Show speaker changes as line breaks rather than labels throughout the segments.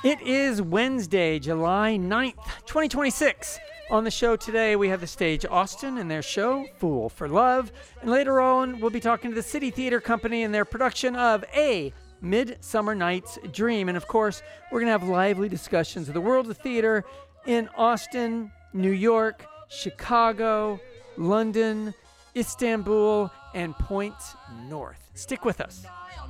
It is Wednesday, July 9th, 2026. On the show today, we have the Stage Austin and their show, Fool for Love. And later on, we'll be talking to the City Theater Company and their production of A Midsummer Night's Dream. And of course, we're going to have lively discussions of the world of theater in Austin, New York, Chicago, London, Istanbul, and Point North. Stick with us.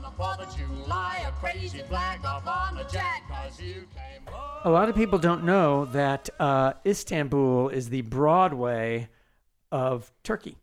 A lot of people don't know that Istanbul is the Broadway of Turkey.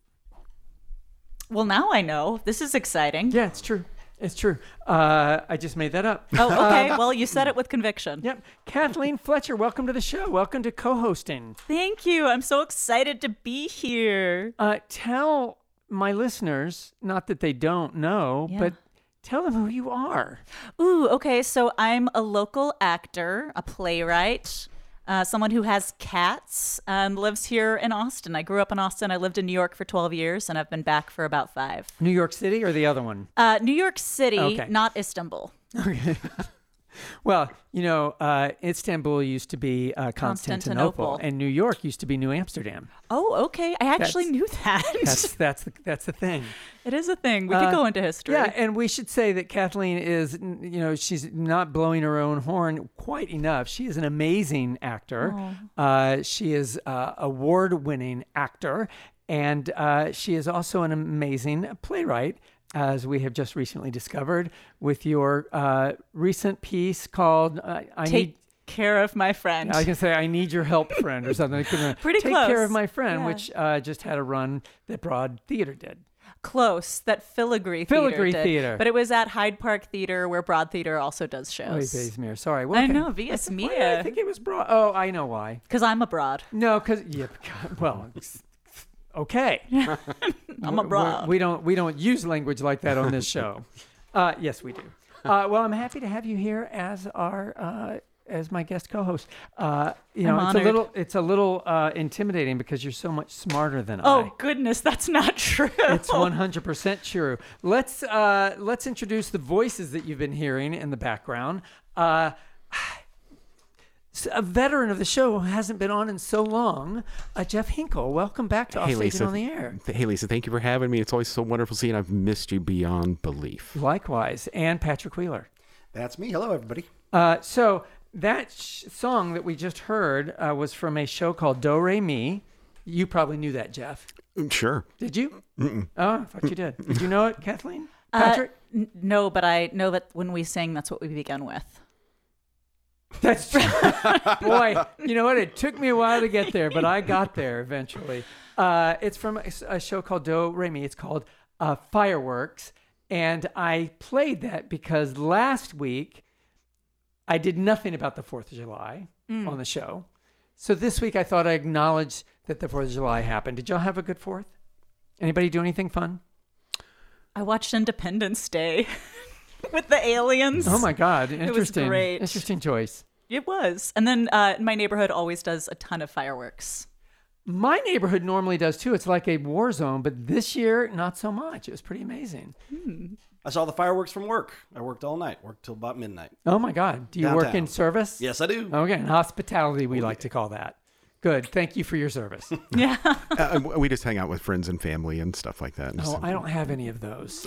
Well, now I know. This is exciting.
Yeah, it's true. It's true. I just made that up.
Oh, okay. Well, you said it with conviction.
Yep. Kathleen Fletcher, welcome to the show. Welcome to co-hosting.
Thank you. I'm so excited to be here.
Tell my listeners, not that they don't know, but tell them who you are.
Ooh, okay. So I'm a local actor, a playwright, someone who has cats and lives here in Austin. I grew up in Austin. I lived in New York for 12 years, and I've been back for about 5.
New York City or the other one?
New York City,
Okay.
not Istanbul.
Okay. Well, you know, Istanbul used to be Constantinople, and New York used to be New Amsterdam.
Oh, okay. I actually knew that.
That's the thing.
It is a thing. We could go into history.
Yeah, and we should say that Kathleen is, you know, she's not blowing her own horn quite enough. She is an amazing actor. She is an award-winning actor, and she is also an amazing playwright, as we have just recently discovered with your recent piece called
Take Care of My Friend.
I was going to say, I Need Your Help, Friend, or something.
Pretty
Take
close.
Care of My Friend,
Yeah.
which just had a run that Broad Theater did.
Close. That Filigree Theater. But it was at Hyde Park Theater, where Broad Theater also does shows.
Oy vey's Sorry.
I know, Vias Mia.
I think it was Broad. Oh, I know why.
Because I'm a broad.
No, because, well, okay.
I'm a broad.
We don't use language like that on this show. Yes, we do. Well, I'm happy to have you here as our as my guest co-host. You know,
honored.
it's a little intimidating because you're so much smarter than I.
Oh goodness, that's not true.
It's 100% true. Let's introduce the voices that you've been hearing in the background. A veteran of the show who hasn't been on in so long, Jeff Hinkle. Welcome back to Off Stage and On the Air.
Hey, Lisa, thank you for having me. It's always so wonderful seeing. I've missed you beyond belief.
Likewise. And Patrick Wheeler.
That's me. Hello, everybody.
So that song that we just heard was from a show called Do Re Mi. You probably knew that, Jeff.
Sure.
Did you? Oh, I thought you did. Did you know it, Kathleen? Patrick?
No, but I know that when we sing, that's what we begin with.
That's true. Boy, you know what? It took me a while to get there, but I got there eventually. It's from a show called Do Re Mi. It's called Fireworks. And I played that because last week I did nothing about the 4th of July on the show. So this week I thought I'd acknowledge that the 4th of July happened. Did y'all have a good 4th? Anybody do anything fun?
I watched Independence Day with the aliens.
Oh my God. Interesting.
It was great.
Interesting choice.
It was. And then my neighborhood always does a ton of fireworks.
My neighborhood normally does too. It's like a war zone, but this year, not so much. It was pretty amazing.
I saw the fireworks from work. I worked all night. Worked till about midnight.
Oh my God. Do you work in
Downtown.
service?
Yes, I do.
Okay. In hospitality, we like to call that. Good. Thank you for your service.
Yeah.
We just hang out with friends and family and stuff like that.
Oh, I don't have any of those.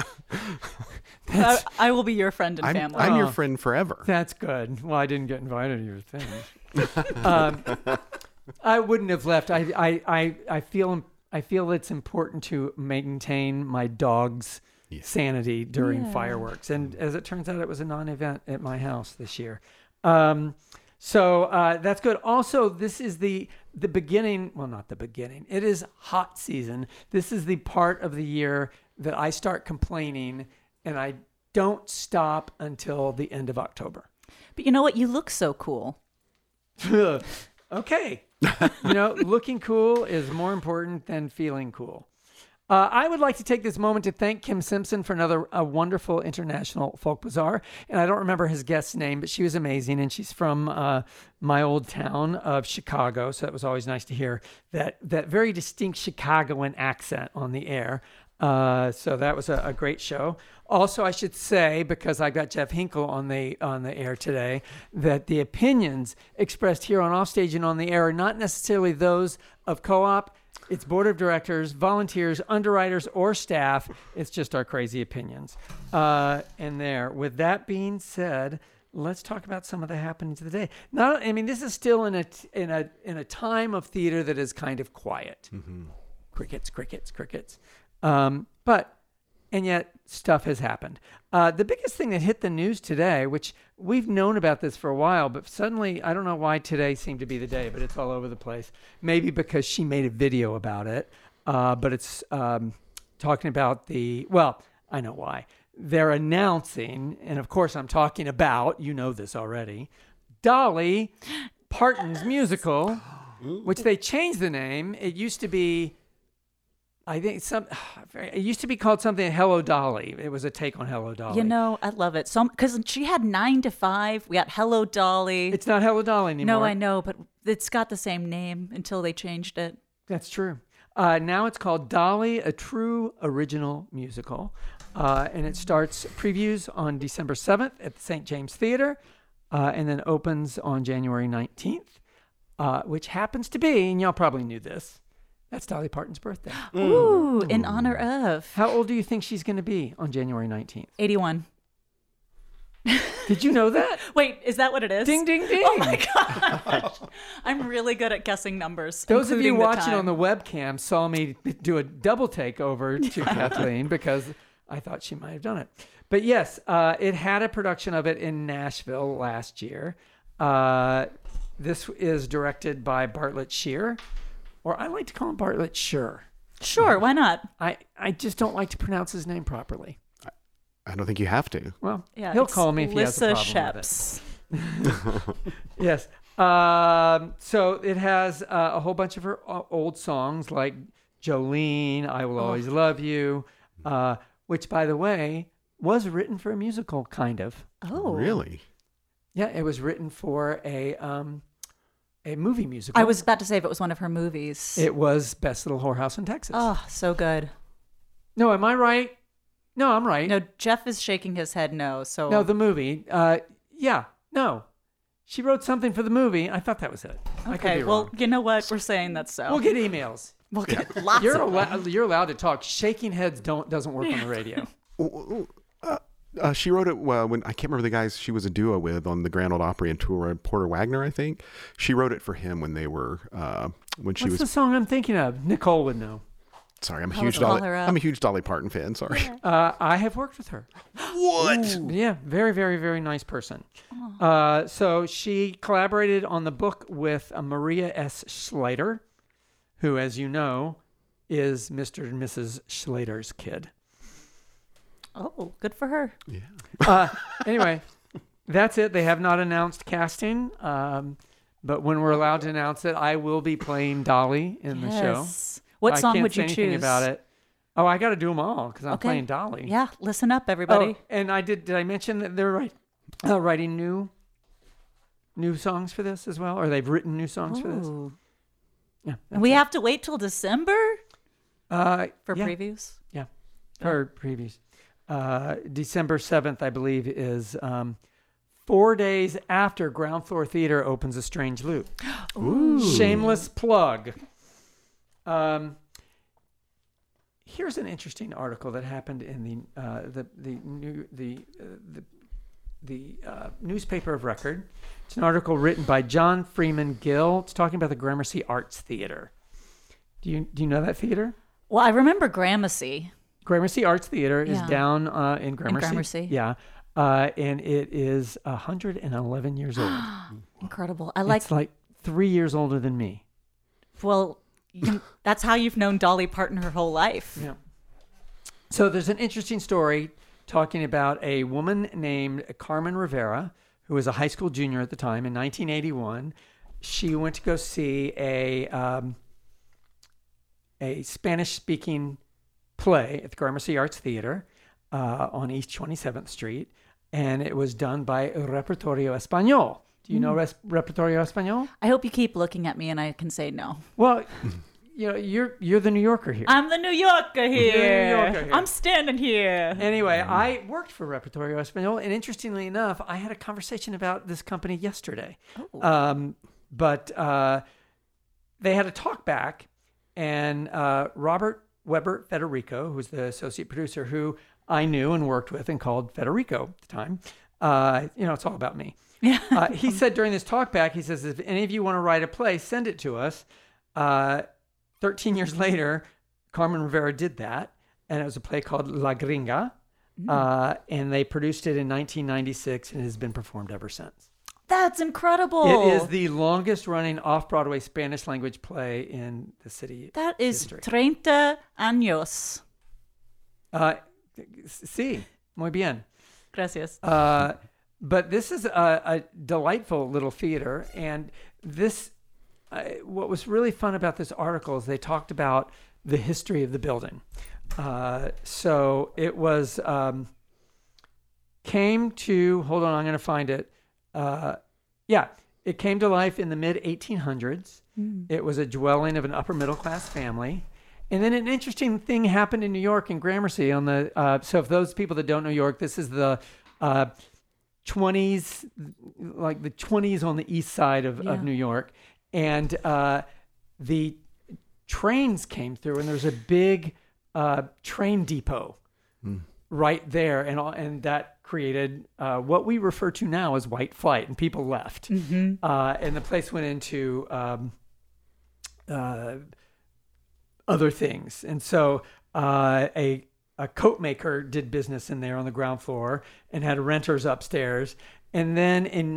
I will be your friend and family.
I'm your friend forever.
That's good. Well, I didn't get invited to your thing. I wouldn't have left. I feel it's important to maintain my dog's sanity during fireworks. And as it turns out, it was a non-event at my house this year. So that's good. Also, this is the beginning. Well, not the beginning. It is hot season. This is the part of the year that I start complaining, and I don't stop until the end of October.
But you know what? You look so cool.
Okay. You know, looking cool is more important than feeling cool. I would like to take this moment to thank Kim Simpson for another wonderful international folk bazaar. And I don't remember his guest's name, but she was amazing. And she's from my old town of Chicago. So it was always nice to hear that very distinct Chicagoan accent on the air. So that was a great show. Also, I should say, because I got Jeff Hinkle on the air today, that the opinions expressed here on Offstage and on the air are not necessarily those of Co-op. It's board of directors, volunteers, underwriters, or staff. It's just our crazy opinions. And there. With that being said, let's talk about some of the happenings of the day. This is still in a time of theater that is kind of quiet. Mm-hmm. Crickets. And yet stuff has happened. The biggest thing that hit the news today, which we've known about this for a while, but suddenly, I don't know why today seemed to be the day, but it's all over the place. Maybe because she made a video about it, but it's talking about I know why. They're announcing, and of course I'm talking about, you know this already, Dolly Parton's musical, which they changed the name. It used to be, it used to be called something Hello Dolly. It was a take on Hello Dolly.
I love it. So because she had 9 to 5, we got Hello Dolly.
It's not Hello Dolly anymore.
No, I know, but it's got the same name until they changed it.
That's true. Now it's called Dolly, a true original musical, and it starts previews on December 7th at the St. James Theater, and then opens on January 19th, which happens to be, and y'all probably knew this, that's Dolly Parton's birthday.
Ooh, in honor of.
How old do you think she's going to be on January 19th?
81.
Did you know that?
Wait, is that what it is?
Ding, ding, ding.
Oh my gosh. I'm really good at guessing numbers.
Those of you watching on the webcam saw me do a double take over to Kathleen because I thought she might have done it. But yes, it had a production of it in Nashville last year. This is directed by Bartlett Shear. Or I like to call him Bartlett Sure.
Sure, why not?
I just don't like to pronounce his name properly.
I don't think you have to.
Well, he'll call me if he has a problem
Sheps.
with it. Yes. So it has a whole bunch of her old songs like Jolene, I Will Always Love You, which, by the way, was written for a musical, kind of.
Oh.
Really?
Yeah, it was written for a movie musical.
I was about to say if it was one of her movies.
It was Best Little Whorehouse in Texas.
Oh, so good.
No, am I right? No, I'm right.
No, Jeff is shaking his head no. So
no, the movie. No. She wrote something for the movie. I thought that was it. I could be
well,
wrong.
you know what? We're saying that's so.
We'll get emails.
We'll get lots of them.
You're allowed to talk. Shaking heads doesn't work on the radio.
She wrote it when I can't remember the guys she was a duo with on the Grand Ole Opry and tour. Porter Wagner, I think. She wrote it for him when they were
What's the song I'm thinking of? Nicole would know.
Sorry, I'm a huge Dolly Parton fan. Sorry.
I have worked with her.
What?
Ooh, yeah, very, very, very nice person. So she collaborated on the book with Maria S. Schlater, who, as you know, is Mr. and Mrs. Schlater's kid.
Oh, good for her.
Yeah.
Anyway, that's it. They have not announced casting, but when we're allowed to announce it, I will be playing Dolly in the show.
What song would you
choose? I can't say anything
choose?
about it. Oh, I got to do them all because I'm playing Dolly.
Yeah, listen up, everybody.
Oh, and did I mention that they're writing new songs for this as well, or they've written new songs for this? Yeah,
we have to wait till December for
yeah.
previews.
Yeah, for previews. December 7th, I believe, is 4 days after Ground Floor Theater opens A Strange Loop.
Ooh.
Shameless plug. Here's an interesting article that happened in the newspaper of record. It's an article written by John Freeman Gill. It's talking about the Gramercy Arts Theater. Do you know that theater?
Well, I remember Gramercy.
Gramercy Arts Theater is down in Gramercy.
In Gramercy.
Yeah. And it is 111 years old.
Incredible.
It's like 3 years older than me.
Well, that's how you've known Dolly Parton her whole life.
Yeah. So there's an interesting story talking about a woman named Carmen Rivera, who was a high school junior at the time in 1981. She went to go see a Spanish-speaking play at the Gramercy Arts Theater on East 27th Street, and it was done by Repertorio Español. Do you know Repertorio Español?
I hope you keep looking at me and I can say no.
Well, you're the New Yorker here.
I'm the New Yorker here.
You're the New Yorker here.
I'm standing here.
Anyway, I worked for Repertorio Español, and interestingly enough, I had a conversation about this company yesterday. But they had a talk back, and Robert Weber Federico, who's the associate producer, who I knew and worked with and called Federico at the time. It's all about me. He said during this talk back, he says, if any of you want to write a play, send it to us. 13 years later, Carmen Rivera did that, and it was a play called La Gringa, and they produced it in 1996, and it has been performed ever since.
That's incredible.
It is the longest running off-Broadway Spanish language play in the city.
That is
history.
30 años.
Sí, muy bien.
Gracias.
But this is a delightful little theater, and this, what was really fun about this article is they talked about the history of the building. So it was, hold on, I'm going to find it. It came to life in the mid-1800s. It was a dwelling of an upper middle class family. And then an interesting thing happened in New York in Gramercy on the, so if those people that don't know New York, this is the 20s, like the 20s on the east side of New York. And the trains came through, and there's a big train depot right there. And that created what we refer to now as white flight, and people left. And the place went into other things. And so a coat maker did business in there on the ground floor and had renters upstairs. And then in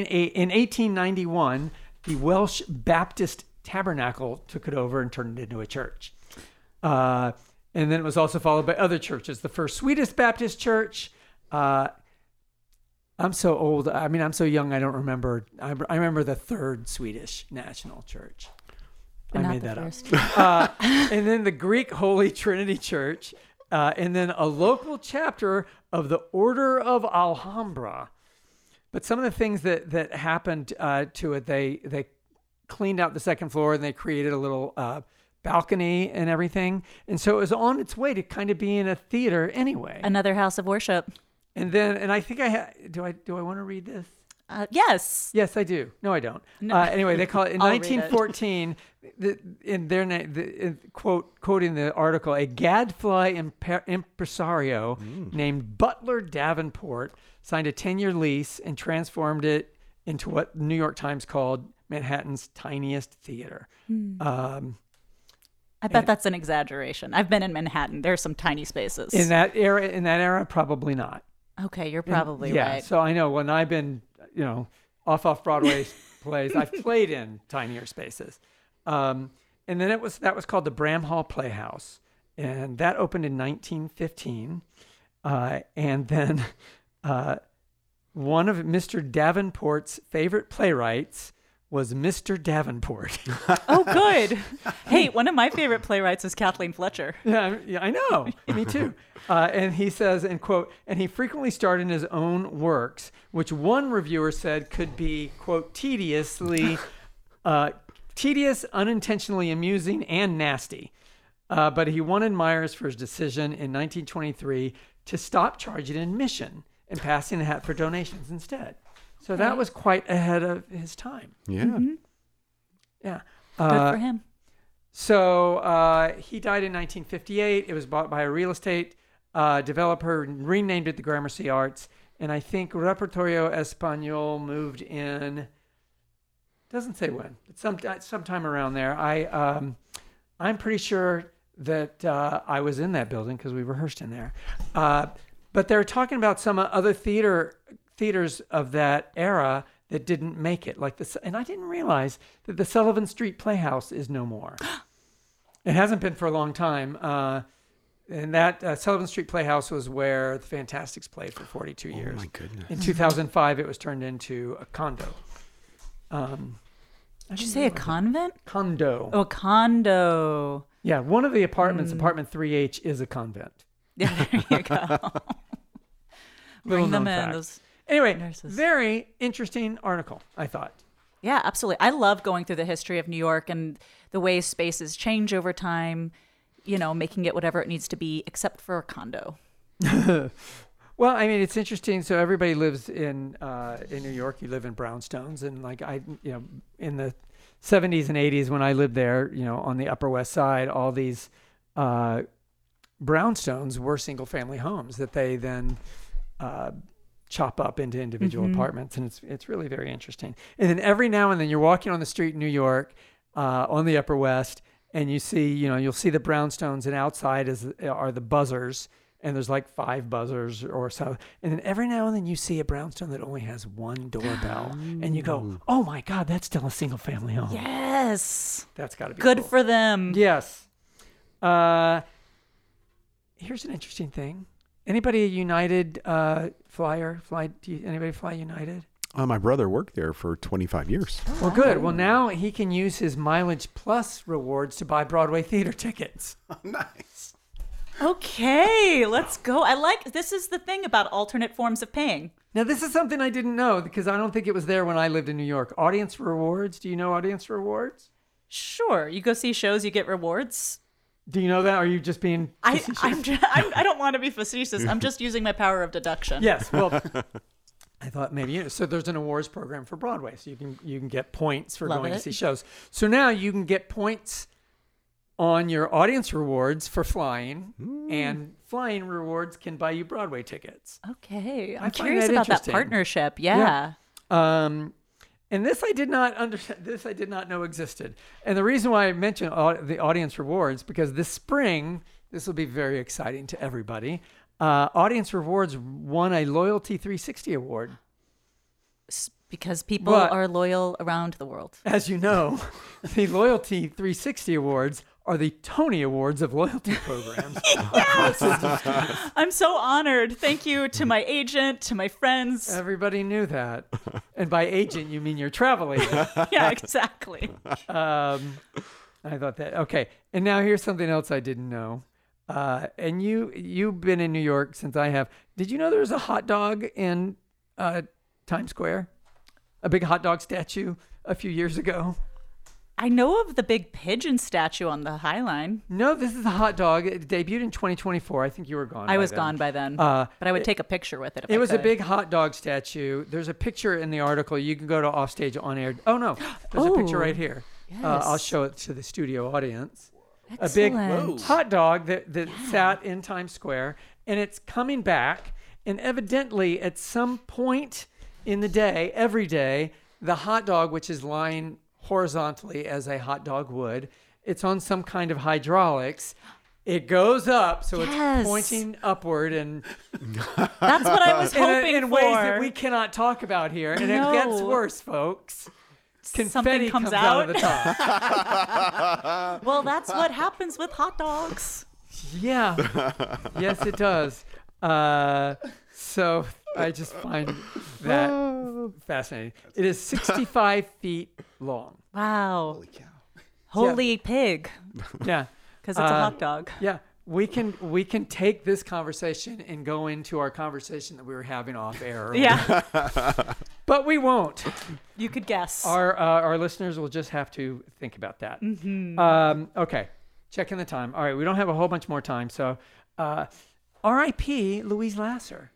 1891, the Welsh Baptist Tabernacle took it over and turned it into a church. And then it was also followed by other churches. The first Swedish Baptist church. I'm so old. I mean, I'm so young. I don't remember. I remember the third Swedish National Church.
But
I made that up. And then the Greek Holy Trinity Church, and then a local chapter of the Order of Alhambra. But some of the things that happened to it, they cleaned out the second floor and they created a little balcony and everything. And so it was on its way to kind of being a theater anyway.
Another house of worship.
And then, and I think do I want to read this?
Yes.
Yes, I do. No, I don't. No. Anyway, they call it in 1914. In their name, quoting the article, a gadfly impresario named Butler Davenport signed a 10-year lease and transformed it into what the New York Times called Manhattan's tiniest theater.
I bet that's an exaggeration. I've been in Manhattan. There's some tiny spaces.
In that era, probably not.
Okay, you're probably
yeah,
right.
So I know when I've been, off Broadway plays, I've played in tinier spaces. And then that was called the Bramhall Playhouse, and that opened in 1915. And then one of Mr. Davenport's favorite playwrights was Mr. Davenport.
Oh, good. Hey, one of my favorite playwrights is Kathleen Fletcher.
Yeah, I know. Me too. And he says, and quote, and he frequently starred in his own works, which one reviewer said could be, quote, tedious, unintentionally amusing, and nasty. But he won admirers for his decision in 1923 to stop charging admission and passing the hat for donations instead. So that was quite ahead of his time.
Yeah.
Mm-hmm.
Yeah.
Good for him.
So he died in 1958. It was bought by a real estate developer, renamed it the Gramercy Arts. And I think Repertorio Español moved in, doesn't say when, but sometime around there. I'm pretty sure that I was in that building because we rehearsed in there. But they're talking about some other theaters of that era that didn't make it, like this, and I didn't realize that the Sullivan Street Playhouse is no more. It hasn't been for a long time, and that Sullivan Street Playhouse was where the Fantastics played for 42 years.
Oh my goodness!
In 2005, it was turned into a condo.
Did you say a convent?
Condo.
Oh, a condo.
Yeah, one of the apartments, apartment 3H, is a convent.
Yeah, there you go. Bring them in. Those
Anyway,
nurses.
very interesting article, I thought.
Yeah, absolutely. I love going through the history of New York and the way spaces change over time, making it whatever it needs to be, except for a condo.
Well, I mean, it's interesting. So everybody lives in New York. You live in brownstones, and in the 70s and 80s when I lived there, on the Upper West Side, all these brownstones were single-family homes that they then chop up into individual apartments, and it's really very interesting. And then every now and then you're walking on the street in New York, on the Upper West, and you see, you'll see the brownstones, and outside are the buzzers. And there's like 5 buzzers or so. And then every now and then you see a brownstone that only has one doorbell. And you go, oh my God, that's still a single family home.
Yes.
That's got to be
good
cool.
for them.
Yes. Here's an interesting thing. Anybody a United flyer? Anybody fly United?
My brother worked there for 25 years.
Well, good. Well, now he can use his Mileage Plus rewards to buy Broadway theater tickets.
Nice.
Okay, let's go. This is the thing about alternate forms of paying.
Now, this is something I didn't know because I don't think it was there when I lived in New York. Audience rewards. Do you know audience rewards?
Sure. You go see shows, you get rewards.
Do you know that? Or are you just being facetious?
I don't want to be facetious. I'm just using my power of deduction.
Yes. Well, I thought maybe so. There's an awards program for Broadway, so you can get points for going to see shows. So now you can get points on your audience rewards for flying, and flying rewards can buy you Broadway tickets.
Okay,
I
I'm
find
curious
that
about that
interesting.
partnership. Yeah.
And this I did not understand. This I did not know existed. And the reason why I mentioned the audience rewards because this spring this will be very exciting to everybody. Audience Rewards won a Loyalty 360 award.
Because people are loyal around the world.
As you know, the Loyalty 360 awards are the Tony Awards of loyalty programs.
Yes! I'm so honored. Thank you to my agent, to my friends.
Everybody knew that. And by agent, you mean your travel agent.
Yeah, exactly.
I thought that. Okay. And now here's something else I didn't know. And you've been in New York since I have. Did you know there was a hot dog in Times Square? A big hot dog statue a few years ago?
I know of the big pigeon statue on the High Line.
No, this is a hot dog. It debuted in 2024. I think you were gone.
I was gone by then. But I would take a picture with it if I
It was a
could.
big hot dog statue. There's a picture in the article. You can go to Offstage on Air. Oh, no. There's a picture right here.
Yes.
I'll show it to the studio audience.
Excellent.
A big hot dog that sat in Times Square. And it's coming back. And evidently, at some point in the day, every day, the hot dog, which is lying horizontally as a hot dog would, it's on some kind of hydraulics. It goes up, so it's pointing upward, and
that's what I was hoping
in
for.
ways that we cannot talk about here. And it gets worse, folks. Confetti
Something comes
out
out
of the top.
Well, that's what happens with hot dogs.
Yeah. Yes, it does. So I just find that fascinating. It is 65 feet long.
Wow.
Holy cow.
Holy pig.
Yeah.
Because it's a hot dog.
Yeah. We can take this conversation and go into our conversation that we were having off air.
Yeah.
But we won't.
You could guess.
Our listeners will just have to think about that.
Mm-hmm.
Okay. Checking the time. All right. We don't have a whole bunch more time. So R.I.P. Louise Lasser.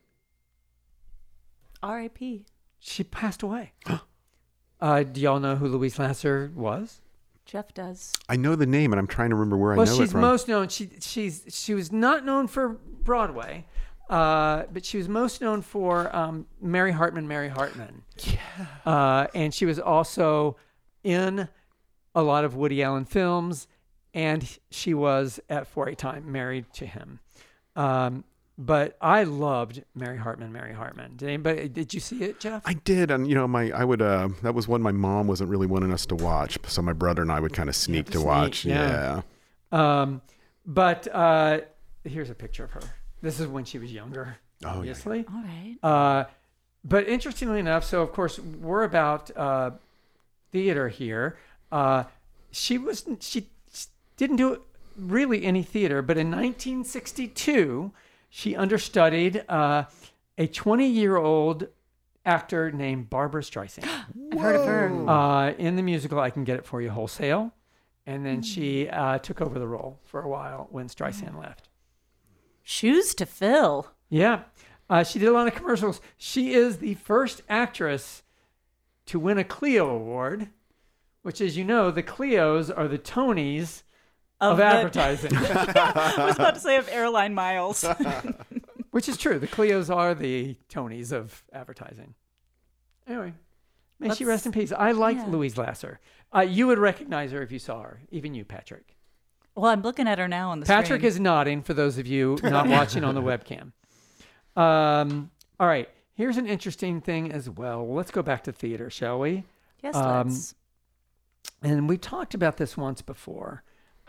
R.I.P.
She passed away. Do y'all know who Louise Lasser was?
Jeff does.
I know the name, and I'm trying to remember where I know it from.
Well, she's most known. She was not known for Broadway, but she was most known for Mary Hartman. Yeah. And she was also in a lot of Woody Allen films, and she was for a time married to him. But I loved Mary Hartman. Did you see it, Jeff?
I did, and that was one my mom wasn't really wanting us to watch, so my brother and I would kind of sneak to watch. Yeah.
But here's a picture of her. This is when she was younger, obviously.
All right.
But interestingly enough, so of course we're about theater here. She didn't do really any theater, but in 1962. She understudied a 20-year-old actor named Barbara Streisand.
I've heard of her.
In the musical I Can Get It For You Wholesale. And then she took over the role for a while when Streisand left.
Shoes to fill.
Yeah. She did a lot of commercials. She is the first actress to win a Clio Award, which, as you know, the Clios are the Tonys of advertising.
I was about to say of airline miles.
Which is true. The Clios are the Tonys of advertising. Anyway, may she rest in peace. I liked Louise Lasser. You would recognize her if you saw her. Even you, Patrick.
Well, I'm looking at her now on the
Patrick
screen.
is nodding for those of you not watching on the webcam. All right. Here's an interesting thing as well. Let's go back to theater, shall we?
Yes, let's.
And we talked about this once before.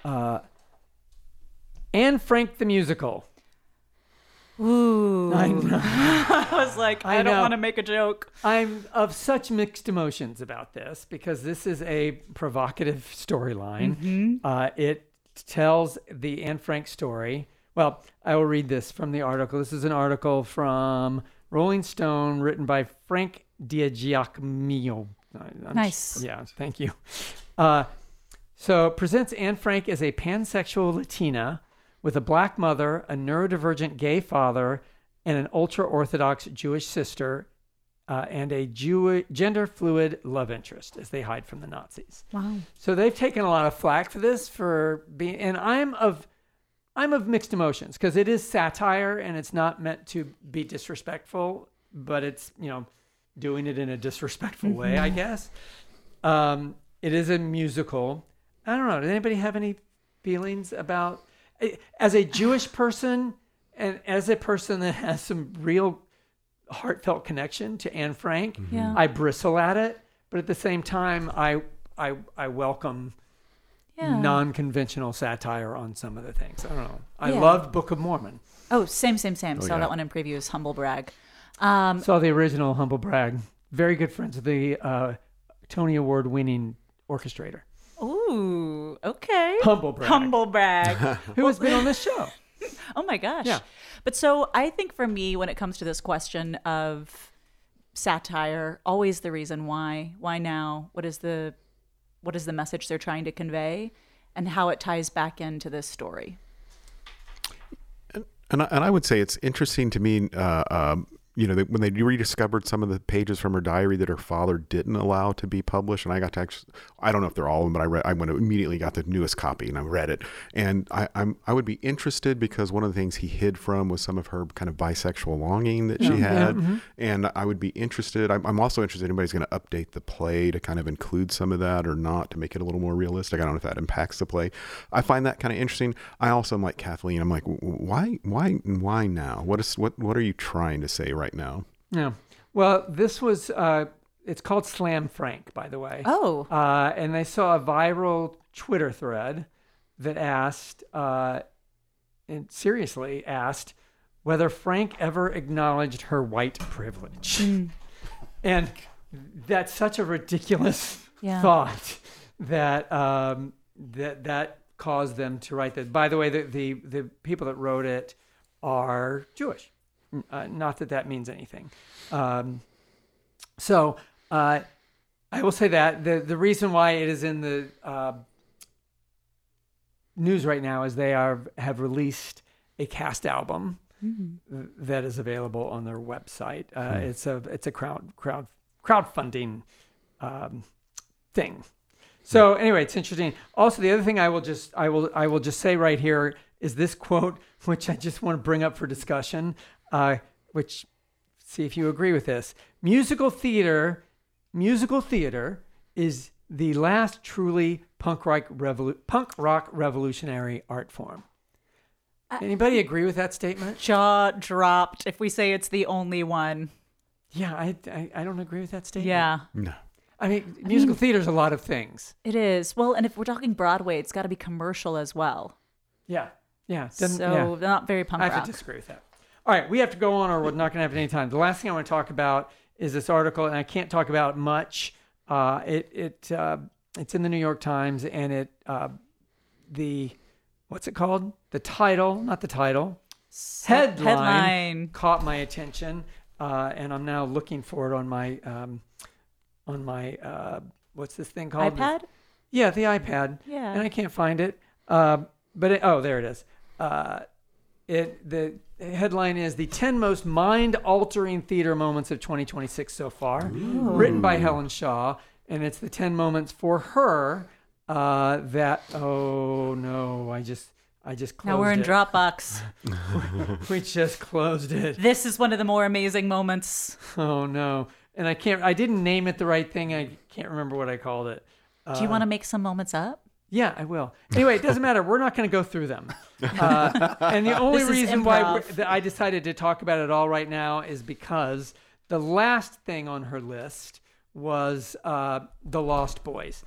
Anne Frank the musical.
Ooh.
I know.
I was like, I don't want to make a joke.
I'm of such mixed emotions about this because this is a provocative storyline. It tells the Anne Frank story. Well, I will read this from the article. This is an article from Rolling Stone written by Frank Diagiacomino.
Nice.
Yeah, thank you. So it presents Anne Frank as a pansexual Latina with a black mother, a neurodivergent gay father, and an ultra-Orthodox Jewish sister, and a gender-fluid love interest as they hide from the Nazis.
Wow.
So they've taken a lot of flack for this for being, and I'm of mixed emotions because it is satire and it's not meant to be disrespectful, but it's, doing it in a disrespectful way, I guess. It is a musical. I don't know. Does anybody have any feelings about, as a Jewish person and as a person that has some real heartfelt connection to Anne Frank, I bristle at it, but at the same time, I welcome non-conventional satire on some of the things. I don't know. I loved Book of Mormon.
Oh, same. Saw that one in previews. Humble brag.
Saw the original Humble Brag. Very good friends with the Tony Award winning orchestrator.
Ooh, okay.
Humble brag. Who has been on this show?
Oh my gosh.
Yeah.
But so I think for me, when it comes to this question of satire, always the reason why now, what is the message they're trying to convey, and how it ties back into this story.
And I would say it's interesting to me, when they rediscovered some of the pages from her diary that her father didn't allow to be published, and I got to I don't know if they're all of them, but I went immediately got the newest copy and I read it, and I would be interested because one of the things he hid from was some of her kind of bisexual longing that she had, and I would be interested. I'm also interested if anybody's going to update the play to kind of include some of that or not to make it a little more realistic. I don't know if that impacts the play. I find that kind of interesting. I also am like Kathleen. I'm like, why now? What are you trying to say right now?
Yeah. Well, this was, it's called Slam Frank, by the way.
Oh.
And they saw a viral Twitter thread that asked, and seriously asked, whether Frank ever acknowledged her white privilege. And that's such a ridiculous thought that that caused them to write that. By the way, the people that wrote it are Jewish. Not that means anything. So I will say that the reason why it is in the news right now is they have released a cast album that is available on their website. It's a crowdfunding thing. So anyway, it's interesting. Also, the other thing I will just say right here is this quote, which I just want to bring up for discussion. Which, see if you agree with this. Musical theater is the last truly punk rock revolutionary art form. Anybody agree with that statement?
Jaw dropped if we say it's the only one.
Yeah, I don't agree with that statement.
Yeah.
No.
I mean, musical theater is a lot of things.
It is. Well, and if we're talking Broadway, it's got to be commercial as well.
Yeah.
Not very punk rock.
I have to disagree with that. All right, we have to go on or we're not going to have any time. The last thing I want to talk about is this article, and I can't talk about it much. It's in the New York Times, and what's it called? The title, not the title. Headline caught my attention. and I'm now looking for it on my what's this thing called?
iPad?
Yeah, the iPad.
Yeah.
And I can't find it. But there it is. The headline is the 10 most mind-altering theater moments of 2026 so far, written by Helen Shaw, and it's the 10 moments for her that. Oh no, I just closed
Now we're in
it.
Dropbox.
We just closed it.
This is one of the more amazing moments.
Oh no, and I didn't name it the right thing. I can't remember what I called it.
Do you want to make some moments up?
Yeah, I will. Anyway, it doesn't matter. We're not going to go through them. And the only
This is
reason why
improv.
that I decided to talk about it all right now is because the last thing on her list was The Lost Boys.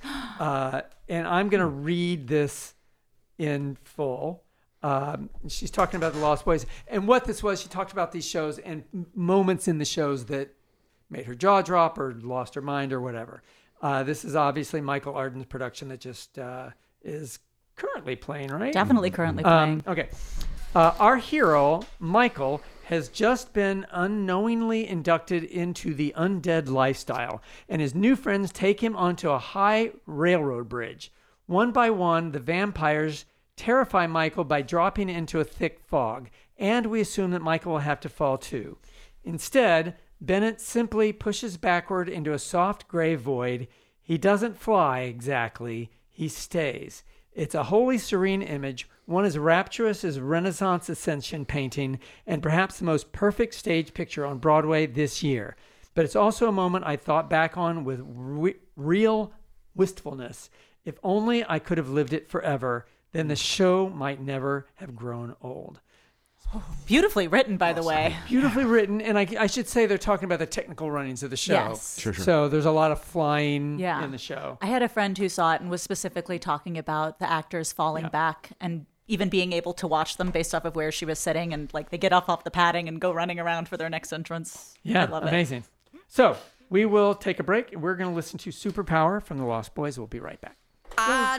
And I'm going to read this in full. She's talking about The Lost Boys. And what this was, she talked about these shows and moments in the shows that made her jaw drop or lost her mind or whatever. This is obviously Michael Arden's production that just is currently playing, right?
Definitely currently playing.
Okay. Our hero, Michael, has just been unknowingly inducted into the undead lifestyle, and his new friends take him onto a high railroad bridge. One by one, the vampires terrify Michael by dropping into a thick fog, and we assume that Michael will have to fall too. Instead, Bennett simply pushes backward into a soft gray void. He doesn't fly exactly, he stays. It's a wholly serene image, one as rapturous as Renaissance ascension painting, and perhaps the most perfect stage picture on Broadway this year. But it's also a moment I thought back on with real wistfulness. If only I could have lived it forever, then the show might never have grown old.
Beautifully written, by the way.
Beautifully written, and I should say they're talking about the technical runnings of the show.
Yes.
Sure.
So there's a lot of flying
Yeah.
in the show.
I had a friend who saw it and was specifically talking about the actors falling back and even being able to watch them based off of where she was sitting, and like they get off the padding and go running around for their next entrance.
Yeah,
I love it.
amazing. So we will take a break. We're going to listen to Superpower from the Lost Boys. We'll be right back.